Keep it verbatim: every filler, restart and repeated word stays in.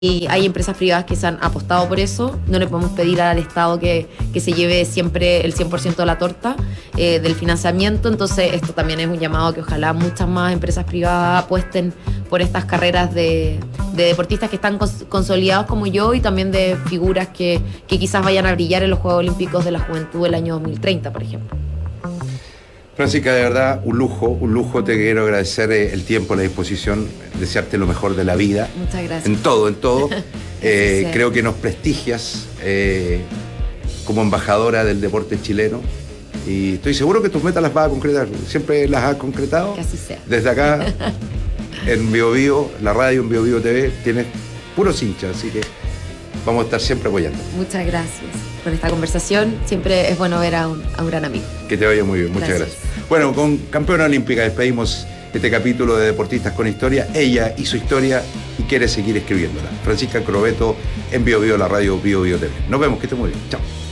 Y hay empresas privadas que se han apostado por eso. No le podemos pedir al Estado que, que se lleve siempre el cien por ciento de la torta eh, del financiamiento. Entonces esto también es un llamado que ojalá muchas más empresas privadas apuesten por estas carreras de, de deportistas que están cons- consolidados como yo, y también de figuras que, que quizás vayan a brillar en los Juegos Olímpicos de la Juventud del año dos mil treinta, por ejemplo. Francisca, de verdad, un lujo, un lujo. Te quiero agradecer el tiempo, la disposición, desearte lo mejor de la vida. Muchas gracias. En todo, en todo. eh, sí. Creo que nos prestigias eh, como embajadora del deporte chileno, y estoy seguro que tus metas las vas a concretar. Siempre las has concretado. Que así sea. Desde acá, en Bio Bio, la radio en Bio Bio T V, tienes puros hinchas, así que vamos a estar siempre apoyando. Muchas gracias por esta conversación. Siempre es bueno ver a un, a un gran amigo. Que te vaya muy bien, muchas gracias. gracias. Bueno, con campeona olímpica despedimos este capítulo de Deportistas con Historia. Ella hizo historia y quiere seguir escribiéndola. Francisca Crobeto en Bio Bio, la radio Bio Bio T V. Nos vemos, que esté muy bien. Chao.